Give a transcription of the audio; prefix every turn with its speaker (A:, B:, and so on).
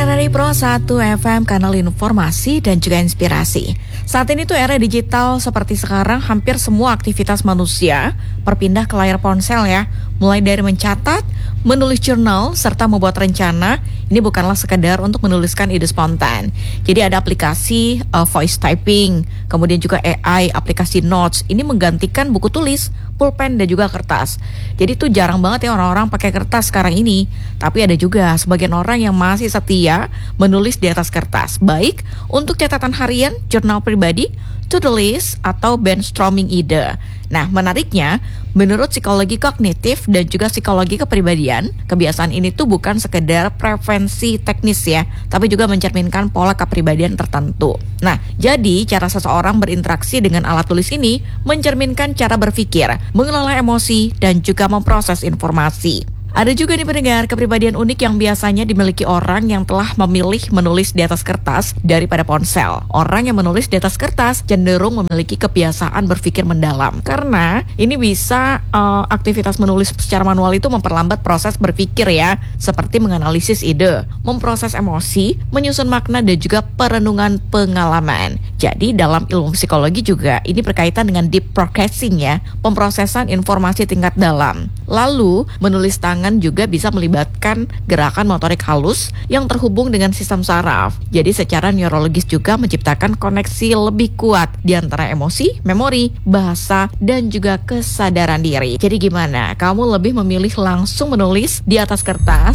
A: RRI Pro 1 FM, kanal informasi dan juga inspirasi. Saat ini tuh era digital seperti sekarang, hampir semua aktivitas manusia berpindah ke layar ponsel ya. Mulai dari mencatat, menulis jurnal, serta membuat rencana. Ini bukanlah sekedar untuk menuliskan ide spontan. Jadi ada aplikasi voice typing, kemudian juga AI, aplikasi notes. Ini menggantikan buku tulis, pulpen dan juga kertas. Jadi tuh jarang banget ya orang-orang pakai kertas sekarang ini. Tapi ada juga sebagian orang yang masih setia menulis di atas kertas. Baik untuk catatan harian, jurnal pribadi, to-do list, atau brainstorming ide. Nah, menariknya, menurut psikologi kognitif dan juga psikologi kepribadian, kebiasaan ini tuh bukan sekedar preferensi teknis ya, tapi juga mencerminkan pola kepribadian tertentu. Nah, jadi cara seseorang berinteraksi dengan alat tulis ini mencerminkan cara berpikir, mengelola emosi, dan juga memproses informasi. Ada juga nih pendengar, kepribadian unik yang biasanya dimiliki orang yang telah memilih menulis di atas kertas daripada ponsel. Orang yang menulis di atas kertas cenderung memiliki kebiasaan berpikir mendalam. Karena ini bisa aktivitas menulis secara manual itu memperlambat proses berpikir ya, seperti menganalisis ide, memproses emosi, menyusun makna dan juga perenungan pengalaman. Jadi dalam ilmu psikologi juga ini berkaitan dengan deep processing ya, pemrosesan informasi tingkat dalam. Lalu menulis tangan juga bisa melibatkan gerakan motorik halus yang terhubung dengan sistem saraf. Jadi secara neurologis juga menciptakan koneksi lebih kuat di antara emosi, memori, bahasa, dan juga kesadaran diri. Jadi gimana? Kamu lebih memilih langsung menulis di atas kertas